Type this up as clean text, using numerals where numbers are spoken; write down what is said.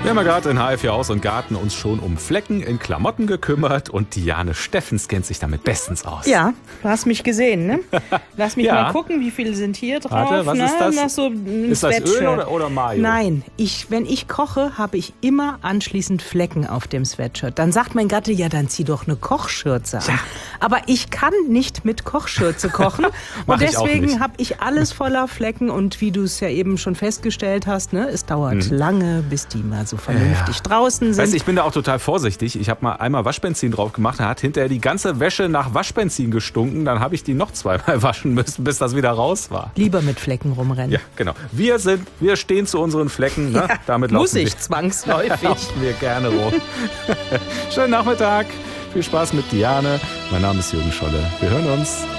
Wir haben ja gerade in HF Haus und Garten uns schon um Flecken in Klamotten gekümmert und Diane Steffens kennt sich damit bestens aus. Ja, du hast mich gesehen, ne? Lass mich mal gucken, wie viele sind hier drauf. Warte, was ist das? Nach so ist das Öl oder Mayo? Nein, wenn ich koche, habe ich immer anschließend Flecken auf dem Sweatshirt. Dann sagt mein Gatte, ja, dann zieh doch eine Kochschürze an. Ja. Aber ich kann nicht mit Kochschürze kochen und deswegen habe ich alles voller Flecken und wie du es ja eben schon festgestellt hast, ne, es dauert lange, bis die mal so vernünftig draußen sind. Weißt du, ich bin da auch total vorsichtig. Ich habe mal einmal Waschbenzin drauf gemacht, da hat hinterher die ganze Wäsche nach Waschbenzin gestunken. Dann habe ich die noch zweimal waschen müssen, bis das wieder raus war. Lieber mit Flecken rumrennen. Ja, genau. Wir stehen zu unseren Flecken. Ne? Ja, damit muss ich zwangsläufig. Laufen wir gerne rum. Schönen Nachmittag. Viel Spaß mit Diane. Mein Name ist Jürgen Scholle. Wir hören uns.